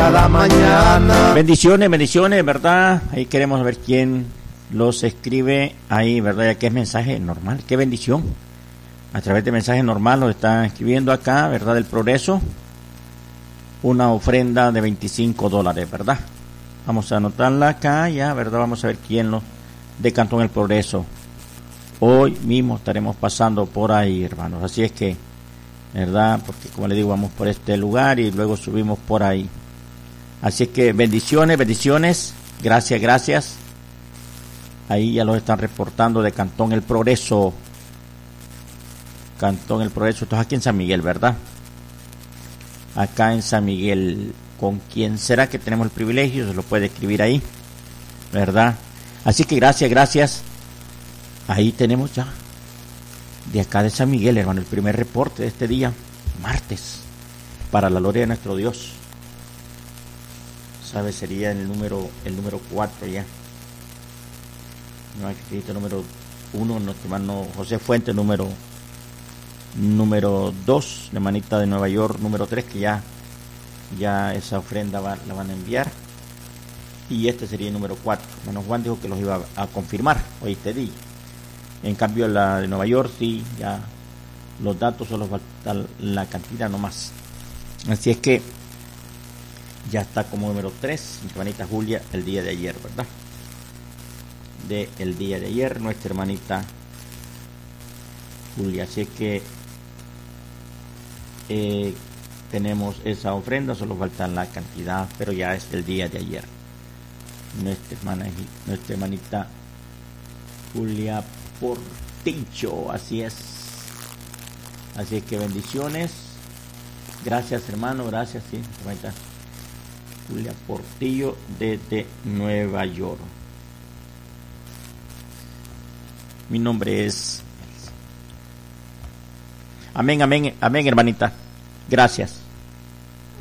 cada mañana. Bendiciones, ¿verdad? Ahí queremos ver quién los escribe ahí, ¿verdad? Ya que es mensaje normal, qué bendición. A través de mensaje normal nos están escribiendo acá, ¿verdad? Del Progreso, una ofrenda de $25, ¿verdad? Vamos a anotarla acá ya, ¿verdad? Vamos a ver quién lo de Cantón El Progreso. Hoy mismo estaremos pasando por ahí, hermanos. Así es que, ¿verdad? Porque como les digo, vamos por este lugar y luego subimos por ahí. Así es que bendiciones. Gracias. Ahí ya los están reportando de Cantón El Progreso. Cantón El Progreso, esto es aquí en San Miguel, ¿verdad? Acá en San Miguel, ¿con quién será que tenemos el privilegio? Se lo puede escribir ahí, ¿verdad? Así que gracias. Ahí tenemos ya, de acá de San Miguel, hermano, el primer reporte de este día, martes, para la gloria de nuestro Dios. ¿Sabe? Sería el número 4 ya. No hay que el número 1, nuestro hermano José Fuentes, número 2, la hermanita de Nueva York, número 3, que ya esa ofrenda la van a enviar. Y este sería el número 4. Hermano Juan dijo que los iba a confirmar hoy este día. En cambio la de Nueva York sí, ya los datos solo falta la cantidad nomás. Así es que ya está como número 3, mi hermanita Julia, el día de ayer, ¿verdad? El día de ayer, nuestra hermanita Julia. Así es que tenemos esa ofrenda, solo falta la cantidad, pero ya es el día de ayer. Nuestra hermanita Julia Portillo, así es que bendiciones. Gracias, hermano, gracias, sí, hermanita Julia Portillo desde Nueva York. Mi nombre es... Amén, hermanita. Gracias.